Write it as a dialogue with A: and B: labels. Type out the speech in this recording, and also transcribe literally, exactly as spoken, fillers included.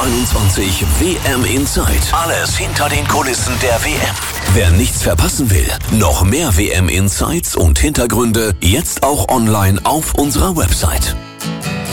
A: zweitausendeinundzwanzig W M Inside. Alles hinter den Kulissen der W M. Wer nichts verpassen will, noch mehr W M Insights und Hintergründe jetzt auch online auf unserer Website.